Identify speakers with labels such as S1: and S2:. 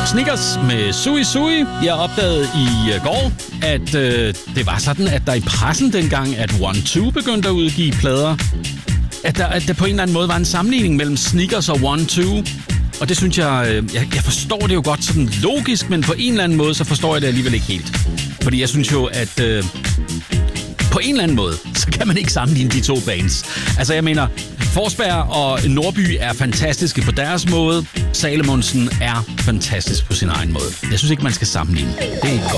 S1: Snickers med Sui Sui. Jeg opdagede i går, at det var sådan, at der i pressen dengang, at One2 begyndte at udgive plader, at der på en eller anden måde var en sammenligning mellem Snickers og One2. Og det synes jeg forstår det jo godt sådan logisk, men på en eller anden måde, så forstår jeg det alligevel ikke helt. Fordi jeg synes jo, at på en eller anden måde, så kan man ikke sammenligne de to bands. Altså jeg mener, Forsberg og Nordby er fantastiske på deres måde. Salomonsen er fantastisk på sin egen måde. Jeg synes ikke, man skal sammenligne. Det er ikke godt.